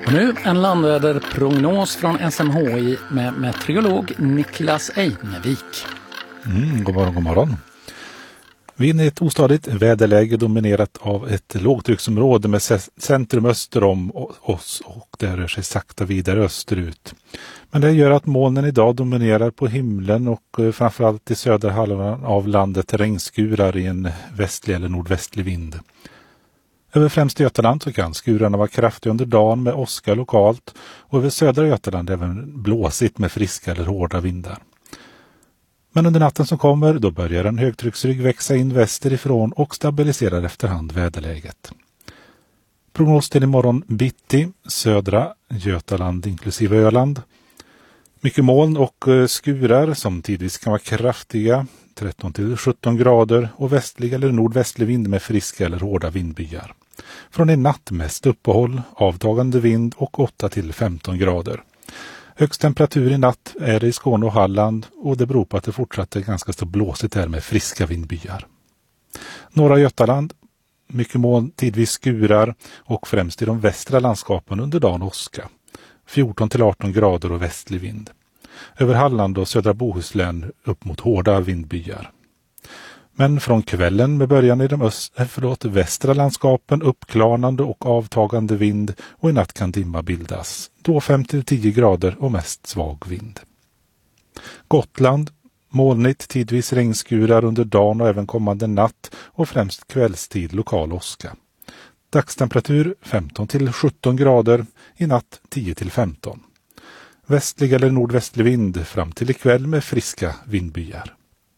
Och nu en landväderprognos från SMHI med meteorolog Niklas Einevik. God morgon. Vi är inne i ett ostadigt väderläge dominerat av ett lågtrycksområde med centrum öster om oss och det rör sig sakta vidare österut. Men det gör att molnen idag dominerar på himlen och framförallt i södra halvan av landet regnskurar i en västlig eller nordvästlig vind. Över främst Götaland så kan skurarna vara kraftiga under dagen med åska lokalt och över södra Götaland även blåsigt med friska eller hårda vindar. Men under natten som kommer då börjar en högtrycksrygg växa in västerifrån och stabiliserar efterhand väderläget. Prognos till imorgon bitti, södra Götaland inklusive Öland. Mycket moln och skurar som tidvis kan vara kraftiga, 13-17 grader och västlig eller nordvästlig vind med friska eller hårda vindbyar. Från en natt mest uppehåll, avtagande vind och 8-15 grader. Högst temperatur i natt är det i Skåne och Halland och det beror på att det fortsatte ganska så blåsigt här med friska vindbyar. Norra Götaland, mycket moln, tidvis skurar och främst i de västra landskapen under dagen åska. 14-18 grader och västlig vind. Över Halland och södra Bohuslän upp mot hårda vindbyar. Men från kvällen med början i de västra landskapen uppklarnande och avtagande vind och i natt kan dimma bildas. Då 5-10 grader och mest svag vind. Gotland, molnigt, tidvis regnskurar under dagen och även kommande natt och främst kvällstid lokal åska. Dagstemperatur 15-17 grader, i natt 10-15. Västlig eller nordvästlig vind fram till ikväll med friska vindbyar.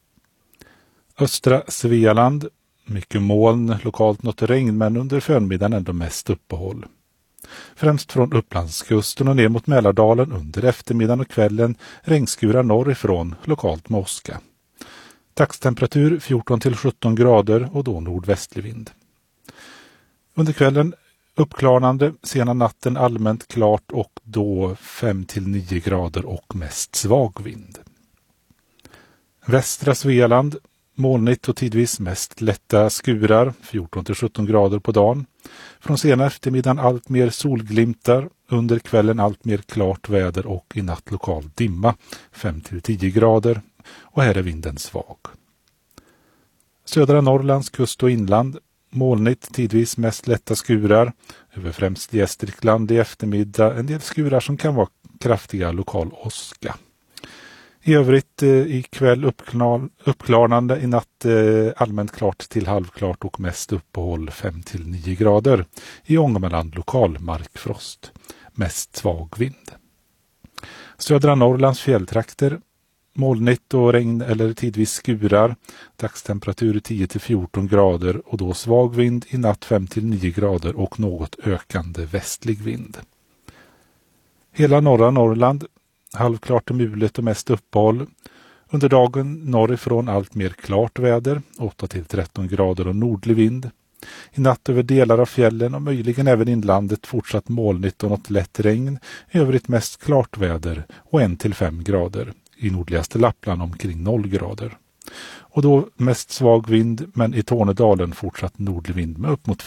Östra Svealand, mycket moln, lokalt något regn men under förmiddagen ändå mest uppehåll. Främst från Upplandskusten och ner mot Mälardalen under eftermiddagen och kvällen regnskurar norrifrån, lokalt med åska. Dagstemperatur 14-17 grader och då nordvästlig vind. Under kvällen uppklarnande, sena natten allmänt klart och då 5-9 grader och mest svag vind. Västra Svealand, molnigt och tidvis mest lätta skurar, 14-17 grader på dagen. Från sena eftermiddagen allt mer solglimtar, under kvällen allt mer klart väder och i natt lokal dimma, 5-10 grader och här är vinden svag. Södra Norrlands kust och inland, molnigt, tidvis mest lätta skurar, över främst Gästrikland i eftermiddag, en del skurar som kan vara kraftiga lokal åska. I övrigt i kväll uppklarnande, i natt allmänt klart till halvklart och mest uppehåll 5-9 grader. I Ångermanland lokal markfrost, mest svag vind. Södra Norrlands fjälltrakter, molnigt och regn eller tidvis skurar, dagstemperatur 10-14 grader och då svag vind, i natt 5-9 grader och något ökande västlig vind. Hela norra Norrland, halvklart och mulet och mest uppehåll. Under dagen norrifrån allt mer klart väder, 8-13 grader och nordlig vind. I natt över delar av fjällen och möjligen även inlandet fortsatt molnigt och något lätt regn. I övrigt mest klart väder och 1-5 grader. I nordligaste Lappland omkring 0 grader. Och då mest svag vind men i Tornedalen fortsatt nordlig vind med upp mot